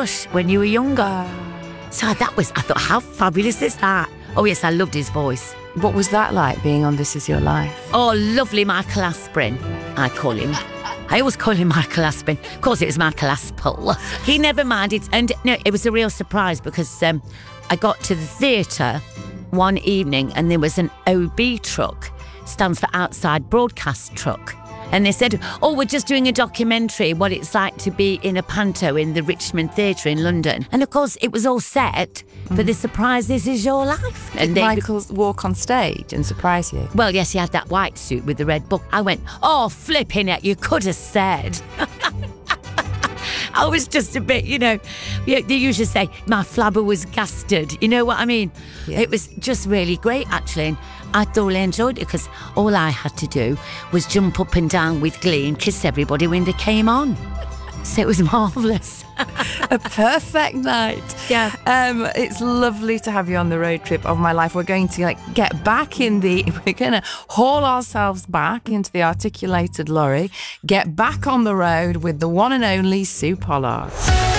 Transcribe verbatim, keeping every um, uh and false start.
crush when you were younger. So that was, I thought, how fabulous is that? Oh yes, I loved his voice. What was that like, being on This Is Your Life? Oh, lovely Michael Aspirin, I call him. I always call him Michael Aspirin. Of course, it was Michael Aspel. He never minded. And no, it was a real surprise because um, I got to the theatre one evening and there was an O B truck, stands for Outside Broadcast Truck. And they said, oh, we're just doing a documentary, what it's like to be in a panto in the Richmond Theatre in London. And of course, it was all set for mm. the surprise, This Is Your Life. Did and they, Michael walk on stage and surprise you? Well, yes, he had that white suit with the red book. I went, oh, flipping it, you could have said. I was just a bit, you know, they usually say my flabber was gasted. You know what I mean? Yes. It was just really great, actually. And I thoroughly enjoyed it because all I had to do was jump up and down with glee and kiss everybody when they came on. So it was marvellous. A perfect night. Yeah. Um, it's lovely to have you on the road trip of my life. We're going to like get back in the, we're going to haul ourselves back into the articulated lorry, get back on the road with the one and only Sue Pollard.